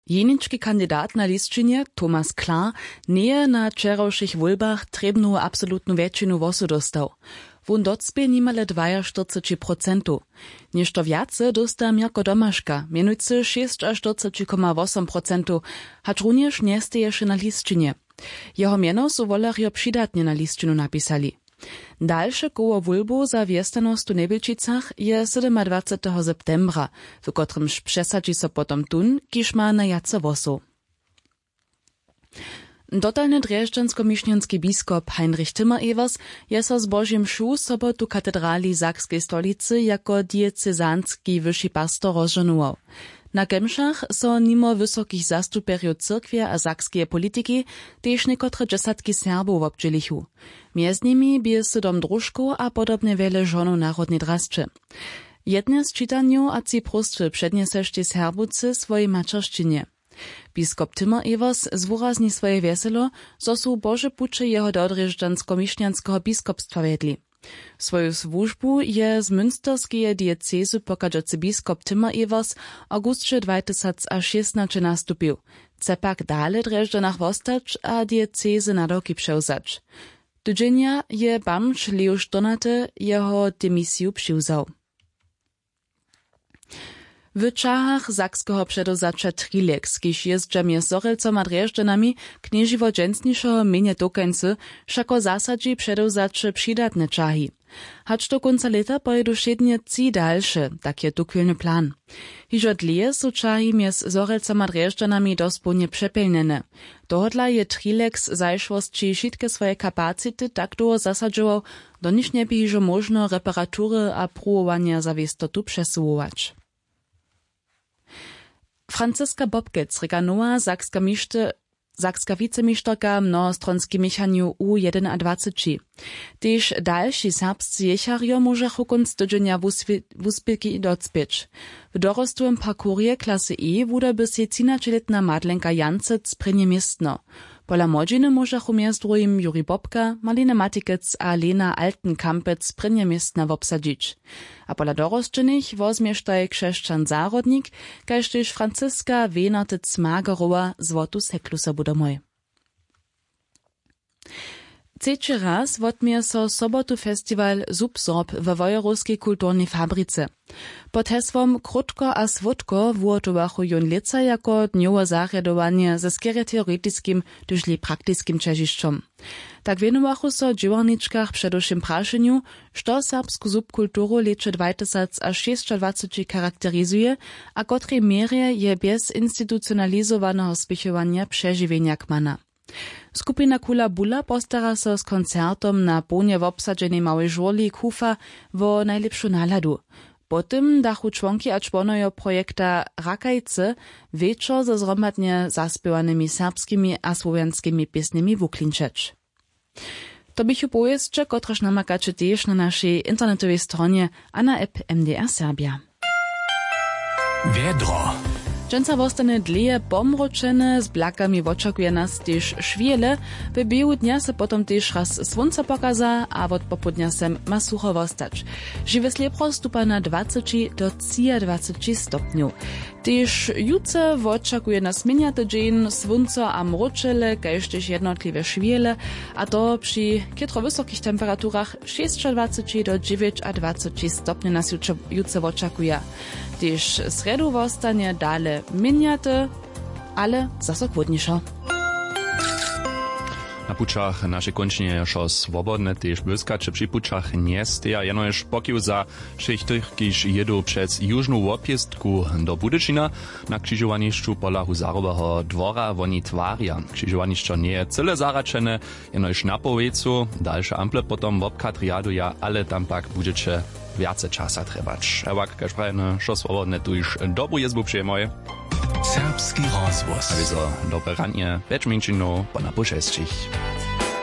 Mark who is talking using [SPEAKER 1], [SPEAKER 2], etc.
[SPEAKER 1] Jenički kandidat na listčinie, Thomas Klar, nie na wczorajszych wolbach trebnu absolutnu většinu głosu dostał. Wón docpie nimale 42%. Niešto viace dostał Mirko Domaszka, mianujcy 46,8%, hacz również nie steješe na listčinie. Jeho mieno su wolarjo přidatnie na listčinu napisali. Dalsze koło wólbu za wiestanost w Nebelčicach je 27. septembra, w kotrymż przesadzi so potom tun, kiż ma na jace wosu. Dotalny drjeżdżansko-mišňanski biskop Heinrich Timmer-Evers je so z Božím mšu sobotu katedrali Sakskiej stolicy jako diecezanski wyższy pastor rozżonuwał. Na kemšach so nimo wysokich zastuperiów cyrkwie a sakskie polityki też niekotre dziesiątki Serbów obdźelichu. Między nimi bije 7 drużków a podobnie wiele żonów narodnej drascze. Jedne z czytaniów a ci prostwy przednieseście Serbucy swojej maczerszczynie. Biskop Timmer-Evers zwurazni swoje weselo, zo su Boże pucze jeho do drjeżdżansko-mišňanskiego biskopstwa vedli. Swoju służbu je z münsterskeje diecezy pokażący biskop Timmer-Evers augustše 2016 nastupił. Chce pak dale drjeżdżanach wostać a diecezy na roki přewzać. Tydzienia je bamcz Leoš Donaty jeho dymisju přiwzał. W Czachach sakskiego przedozacza Trileks, kiż jezdża mjez Zorelcom a drjeżdżanami kniežiwo dżensnišeho mienie dokeńcy, šako zasadzi przedozacze přidatne Čahi. Hacz do konca leta pojedu šednie 3 dalsze, tak je tukvilny plan. Hižo dlje su Čahi mjez Zorelcom a drježdżanami dospołnie přepelnene. Dohodla je Trileks zajšvostči šitke swoje kapacity tak długo zasadžował, do niż nie by hižo možno reparatury a pruwowania za wiestotu przesuwować. Franziska Bobkec reganua sakska wicemišterka mnohostronski mechaniu U21. Tež dalši serbscy jecharjo możachu konc tydzienia wuspilki docpieć. W dorostłym parkurie klasy E wuda se 13-letna Madlenka Jancec prenie miestno. Pola młodziny możachu między drugim Juri Bobka, Marlene Matikec a Lena Altenkampec prenie miestna wobsadzić. A pola dorosčených wozmiesztaj krzeszczan zárodnik, kaž tež Franciska Wenertec Magerowa złotu seklusa budomoj. Trzeci raz wotmie so sobotu festiwal Subsorb w Wojerowskiej kulturnej fabryce. Pod hesłom Krótko a Swódko wuotowachu jon lica jako dniowe zarjadowanie ze skiery teoretycznym dożli praktycznym czeziszczom. Tak wienowachu so dźiwarniczkach przedewším prašeniu, što serbsku subkulturu leče 2026 charakterizuje, a kotrej mierje je bez institucionalizowanego spěchowania przeżywienia kmana. Skupina Kula Bula postara so z koncertom na ponie w obsadženej małej žurli Kufa wo najlepšu naladu. Potem dachu członki a członojo projekta Rakajce wieczor ze zhromadnie zaspiewanymi serbskimi a słowianskimi piesnymi wuklinčeć. To bych upojezče, kotrež namakače tež na naszej internetowej stronie a na app MDR Serbia.
[SPEAKER 2] Wiedro.
[SPEAKER 1] Dżęca wostane dleje pomročene, z blakami oczekuje nas też šviele, w biehu dnia se potom też raz słońce pokaza, a od popodnia se ma sucho wostać. Żywe sliepro stupa na 20 do 23 stopniów. Też jutce oczekuje nas miniaty dzień, słońce a mročele, kajż też jednotliwe šviele, a to przy kietro wysokich temperaturach 26 do 29 stopni nas jutce oczekuje. Też sredu wostanie dale miniaty, ale zaso chłodniejszo.
[SPEAKER 2] Na pučach naše končne šo svobodne, tež błyskače przy pučach nie steja, jenož pokiv za šichtych, kiž jedu přez južnú opjestku do Budyčina, na křižovanišću pola Huzarového dvora woni twarja. Křižovanišćo nie je cyle zaračene, jenož na povecu, dalsze ample potom obkatriaduja, ale tam pak budete viace časa trebać. Ewak, kaž prajene, šo svobodne tu iš dobru jezbu przyjemoj.
[SPEAKER 3] Serbski rozvoz.
[SPEAKER 2] A wieso dobre ranie, 5 minčinov po na 6.